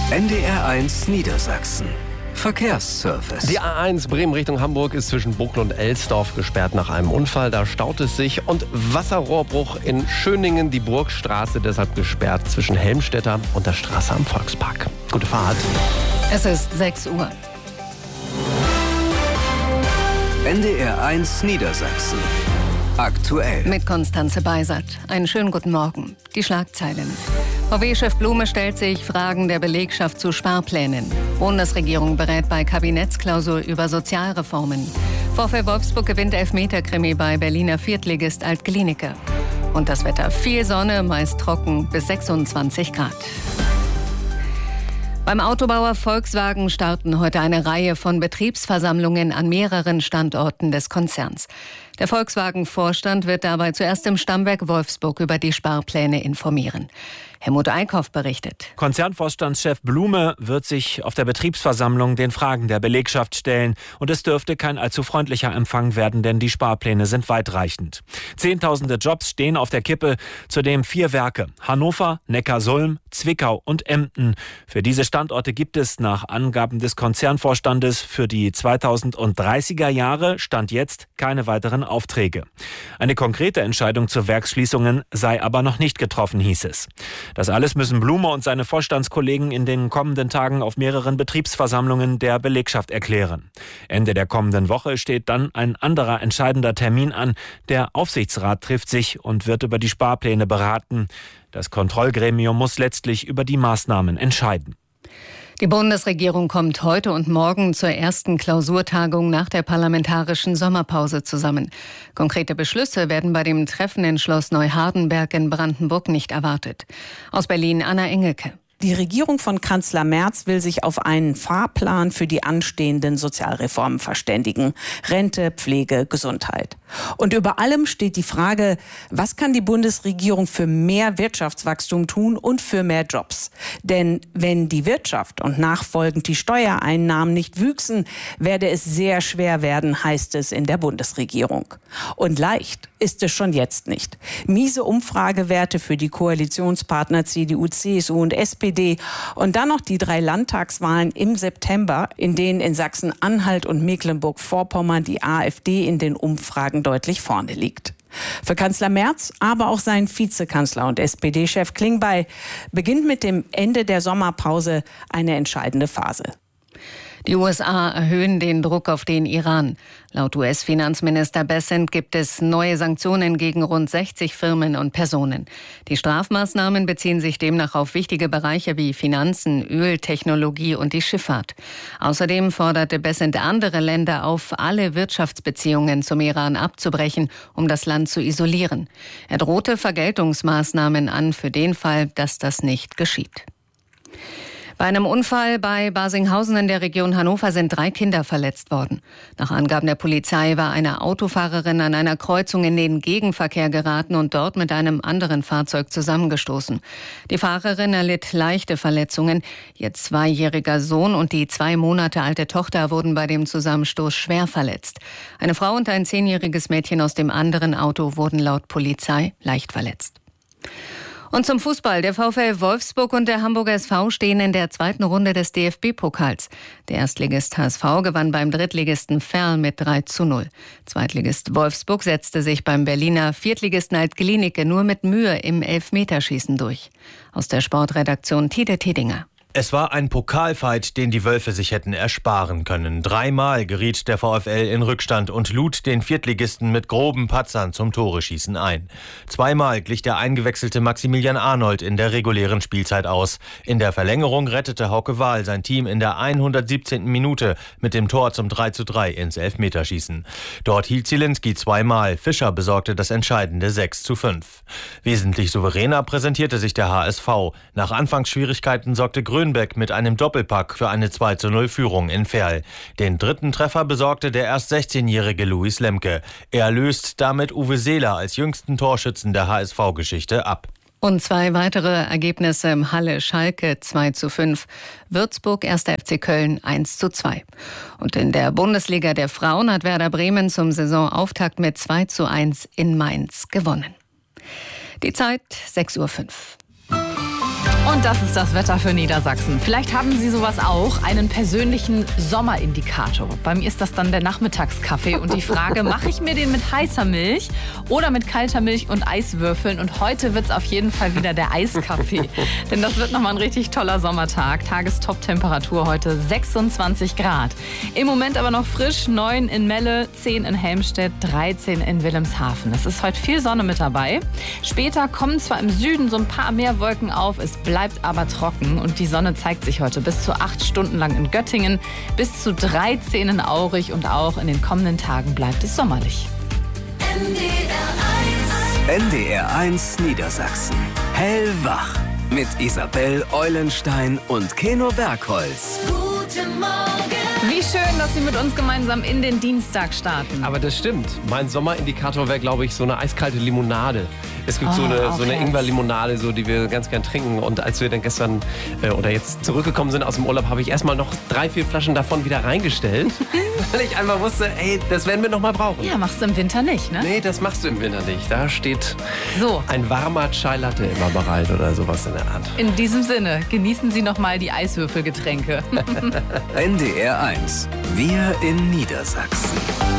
NDR1 Niedersachsen. Verkehrsservice. Die A1 Bremen Richtung Hamburg ist zwischen Buckel und Elsdorf gesperrt nach einem Unfall. Da staut es sich. Und Wasserrohrbruch in Schöningen, die Burgstraße deshalb gesperrt zwischen Helmstedter und der Straße am Volkspark. Gute Fahrt. Es ist 6 Uhr. NDR1 Niedersachsen. Aktuell. Mit Konstanze Beisert. Einen schönen guten Morgen. Die Schlagzeilen. VW-Chef Blume stellt sich Fragen der Belegschaft zu Sparplänen. Bundesregierung berät bei Kabinettsklausur über Sozialreformen. VfL Wolfsburg gewinnt Elfmeter-Krimi bei Berliner Viertligist Alt-Glienicke. Und das Wetter: viel Sonne, meist trocken, bis 26 Grad. Beim Autobauer Volkswagen starten heute eine Reihe von Betriebsversammlungen an mehreren Standorten des Konzerns. Der Volkswagen-Vorstand wird dabei zuerst im Stammwerk Wolfsburg über die Sparpläne informieren. Helmut Eickhoff berichtet. Konzernvorstandschef Blume wird sich auf der Betriebsversammlung den Fragen der Belegschaft stellen. Und es dürfte kein allzu freundlicher Empfang werden, denn die Sparpläne sind weitreichend. Zehntausende Jobs stehen auf der Kippe, zudem 4 Werke: Hannover, Neckarsulm, Zwickau und Emden. Für diese Standorte gibt es nach Angaben des Konzernvorstandes für die 2030er Jahre Stand jetzt keine weiteren Aufträge. Eine konkrete Entscheidung zu Werksschließungen sei aber noch nicht getroffen, hieß es. Das alles müssen Blume und seine Vorstandskollegen in den kommenden Tagen auf mehreren Betriebsversammlungen der Belegschaft erklären. Ende der kommenden Woche steht dann ein anderer entscheidender Termin an. Der Aufsichtsrat trifft sich und wird über die Sparpläne beraten. Das Kontrollgremium muss letztlich über die Maßnahmen entscheiden. Die Bundesregierung kommt heute und morgen zur ersten Klausurtagung nach der parlamentarischen Sommerpause zusammen. Konkrete Beschlüsse werden bei dem Treffen in Schloss Neuhardenberg in Brandenburg nicht erwartet. Aus Berlin Anna Engelke. Die Regierung von Kanzler Merz will sich auf einen Fahrplan für die anstehenden Sozialreformen verständigen. Rente, Pflege, Gesundheit. Und über allem steht die Frage, was kann die Bundesregierung für mehr Wirtschaftswachstum tun und für mehr Jobs? Denn wenn die Wirtschaft und nachfolgend die Steuereinnahmen nicht wüchsen, werde es sehr schwer werden, heißt es in der Bundesregierung. Und leicht ist es schon jetzt nicht. Miese Umfragewerte für die Koalitionspartner CDU, CSU und SPD und dann noch die 3 Landtagswahlen im September, in denen in Sachsen-Anhalt und Mecklenburg-Vorpommern die AfD in den Umfragen deutlich vorne liegt. Für Kanzler Merz, aber auch seinen Vizekanzler und SPD-Chef Klingbeil beginnt mit dem Ende der Sommerpause eine entscheidende Phase. Die USA erhöhen den Druck auf den Iran. Laut US-Finanzminister Bessent gibt es neue Sanktionen gegen rund 60 Firmen und Personen. Die Strafmaßnahmen beziehen sich demnach auf wichtige Bereiche wie Finanzen, Öl, Technologie und die Schifffahrt. Außerdem forderte Bessent andere Länder auf, alle Wirtschaftsbeziehungen zum Iran abzubrechen, um das Land zu isolieren. Er drohte Vergeltungsmaßnahmen an für den Fall, dass das nicht geschieht. Bei einem Unfall bei Barsinghausen in der Region Hannover sind 3 Kinder verletzt worden. Nach Angaben der Polizei war eine Autofahrerin an einer Kreuzung in den Gegenverkehr geraten und dort mit einem anderen Fahrzeug zusammengestoßen. Die Fahrerin erlitt leichte Verletzungen. Ihr 2-jähriger Sohn und die 2 Monate alte Tochter wurden bei dem Zusammenstoß schwer verletzt. Eine Frau und ein 10-jähriges Mädchen aus dem anderen Auto wurden laut Polizei leicht verletzt. Und zum Fußball. Der VfL Wolfsburg und der Hamburger SV stehen in der 2. Runde des DFB-Pokals. Der Erstligist HSV gewann beim Drittligisten Verl mit 3:0. Zweitligist Wolfsburg setzte sich beim Berliner Viertligisten Alt-Glienicke nur mit Mühe im Elfmeterschießen durch. Aus der Sportredaktion Tide Tedinger. Es war ein Pokalfight, den die Wölfe sich hätten ersparen können. 3-mal geriet der VfL in Rückstand und lud den Viertligisten mit groben Patzern zum Toreschießen ein. 2-mal glich der eingewechselte Maximilian Arnold in der regulären Spielzeit aus. In der Verlängerung rettete Hauke Wahl sein Team in der 117. Minute mit dem Tor zum 3:3 ins Elfmeterschießen. Dort hielt Zielinski 2-mal. Fischer besorgte das entscheidende 6:5. Wesentlich souveräner präsentierte sich der HSV. Nach Anfangsschwierigkeiten sorgte Grönbeck mit einem Doppelpack für eine 2:0-Führung in Verl. Den dritten Treffer besorgte der erst 16-jährige Luis Lemke. Er löst damit Uwe Seeler als jüngsten Torschützen der HSV-Geschichte ab. Und 2 weitere Ergebnisse im Halle: Schalke 2:5, Würzburg 1. FC Köln 1:2. Und in der Bundesliga der Frauen hat Werder Bremen zum Saisonauftakt mit 2:1 in Mainz gewonnen. Die Zeit 6:05 Uhr. Und das ist das Wetter für Niedersachsen. Vielleicht haben Sie sowas auch, einen persönlichen Sommerindikator. Bei mir ist das dann der Nachmittagskaffee und die Frage, mache ich mir den mit heißer Milch oder mit kalter Milch und Eiswürfeln? Und heute wird es auf jeden Fall wieder der Eiskaffee. Denn das wird nochmal ein richtig toller Sommertag. Tagestop-Temperatur heute 26 Grad. Im Moment aber noch frisch, 9 in Melle, 10 in Helmstedt, 13 in Wilhelmshaven. Es ist heute viel Sonne mit dabei. Später kommen zwar im Süden so ein paar mehr Wolken auf, es bleibt aber trocken und die Sonne zeigt sich heute bis zu 8 Stunden lang in Göttingen, bis zu 13 in Aurich und auch in den kommenden Tagen bleibt es sommerlich. NDR 1 Niedersachsen. Hellwach. Mit Isabel Eulenstein und Keno Bergholz. Guten Morgen. Wie schön, dass Sie mit uns gemeinsam in den Dienstag starten. Aber das stimmt. Mein Sommerindikator wäre, glaube ich, so eine eiskalte Limonade. Es gibt so eine Ingwer-Limonade, so, die wir ganz gern trinken. Und als wir dann gestern oder jetzt zurückgekommen sind aus dem Urlaub, habe ich erstmal noch 3-4 Flaschen davon wieder reingestellt. Weil ich einmal wusste, ey, das werden wir noch mal brauchen. Ja, machst du im Winter nicht, ne? Nee, das machst du im Winter nicht. Da steht ein warmer Chai Latte immer bereit oder sowas in der Art. In diesem Sinne, genießen Sie noch mal die Eiswürfelgetränke. NDR 1. Wir in Niedersachsen.